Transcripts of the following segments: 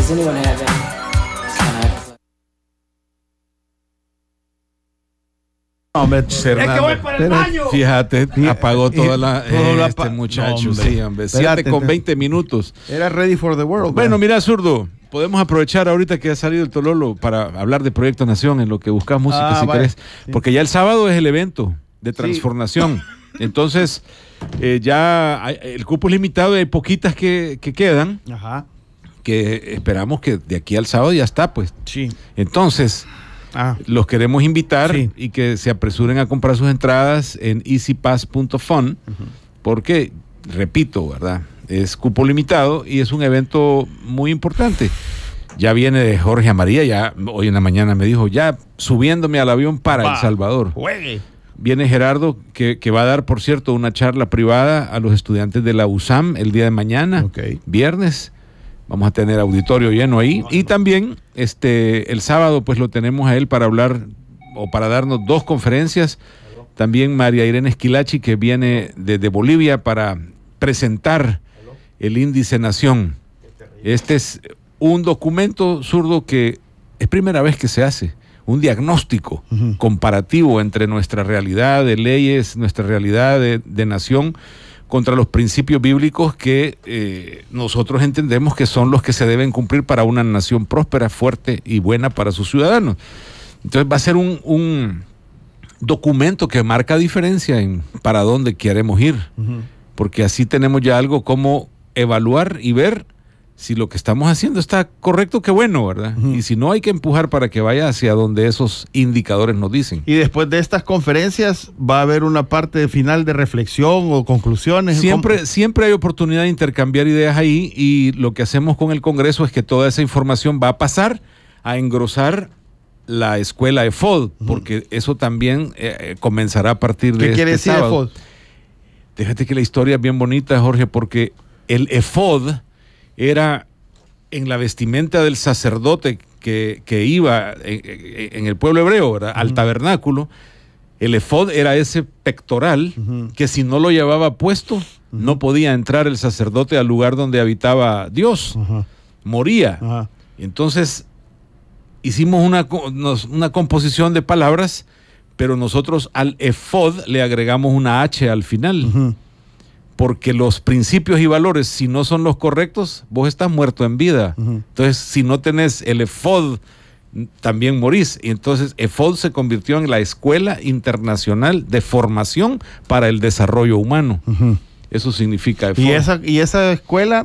Does anyone have any? It's kind of Hombre, Es que voy para el baño. Fíjate, apagó toda la muchacho, no, hombre. sí, hombre. Espérate, 7:20 minutos. Era ready for the world. Bueno, mira, zurdo, podemos aprovechar ahorita que ha salido el Tololo para hablar de Proyecto Nación en lo que buscas música, si vale. querés. Sí. Porque ya el sábado es el evento de transformación. Entonces, ya el cupo es limitado y hay poquitas que quedan, Ajá. que esperamos que de aquí al sábado ya está, pues. Sí. Entonces, los queremos invitar y que se apresuren a comprar sus entradas en easypass.fun, porque, repito, ¿verdad? Es cupo limitado y es un evento muy importante. Ya viene de Jorge Amarilla, ya hoy en la mañana me dijo, ya subiéndome al avión para El Salvador. Juegue. Viene Gerardo, que va a dar, por cierto, una charla privada a los estudiantes de la USAM el día de mañana, viernes. Vamos a tener auditorio lleno ahí. Y también el sábado pues lo tenemos a él para hablar o para darnos 2 conferencias. También María Irene Esquilachi, que viene de Bolivia para presentar el Índice Nación. Este es un documento, zurdo, que es primera vez que se hace. Un diagnóstico comparativo entre nuestra realidad de leyes, nuestra realidad de nación, contra los principios bíblicos que nosotros entendemos que son los que se deben cumplir para una nación próspera, fuerte y buena para sus ciudadanos. Entonces va a ser un documento que marca diferencia en para dónde queremos ir, porque así tenemos ya algo como evaluar y ver si lo que estamos haciendo está correcto, qué bueno, ¿verdad? Y si no, hay que empujar para que vaya hacia donde esos indicadores nos dicen. Y después de estas conferencias, ¿va a haber una parte final de reflexión o conclusiones? Siempre hay oportunidad de intercambiar ideas ahí, y lo que hacemos con el Congreso es que toda esa información va a pasar a engrosar la escuela EFOD, porque eso también comenzará a partir de ¿Qué quiere decir sábado. EFOD? Déjate que la historia es bien bonita, Jorge, porque el EFOD era en la vestimenta del sacerdote que iba en el pueblo hebreo, ¿verdad? Al tabernáculo. El efod era ese pectoral que si no lo llevaba puesto, no podía entrar el sacerdote al lugar donde habitaba Dios. Moría. Entonces, hicimos una composición de palabras, pero nosotros al efod le agregamos una H al final. Porque los principios y valores, si no son los correctos, vos estás muerto en vida. Entonces, si no tenés el EFOD, también morís. Y entonces, EFOD se convirtió en la Escuela Internacional de Formación para el Desarrollo Humano. Eso significa EFOD. ¿Y esa escuela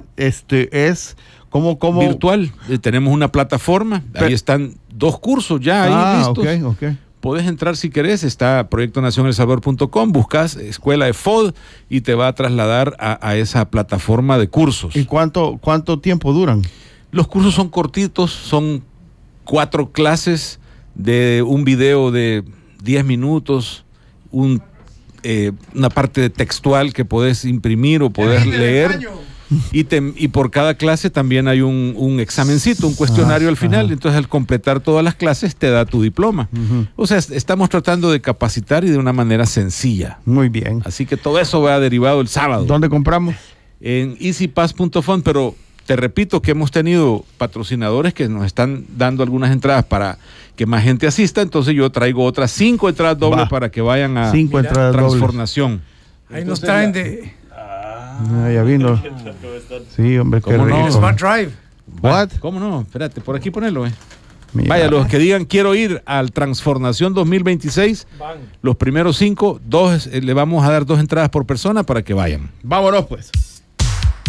es como virtual? Tenemos una plataforma. Ahí están 2 cursos ya ahí listos. Okay. Podés entrar si querés, está proyectonacionelsalvador.com, buscas Escuela EFOD y te va a trasladar a esa plataforma de cursos. ¿Y cuánto tiempo duran? Los cursos son cortitos, son 4 clases de un video de 10 minutos, una parte textual que podés imprimir o podés leer. Y por cada clase también hay un examencito, un cuestionario al final. Entonces, al completar todas las clases te da tu diploma. O sea, estamos tratando de capacitar y de una manera sencilla. Muy bien. Así que todo eso va derivado el sábado. ¿Dónde compramos? En easypass.fun, pero te repito que hemos tenido patrocinadores que nos están dando algunas entradas para que más gente asista. Entonces yo traigo otras 5 entradas dobles para que vayan a 5 entradas transformación. Ahí nos traen de... ya vino. Sí, hombre, qué rico. No? Smart Drive. What? ¿Cómo no? Espérate, por aquí ponerlo, Vaya, los que digan quiero ir al Transformación 2026, los primeros 5, le vamos a dar 2 entradas por persona para que vayan. Vámonos pues.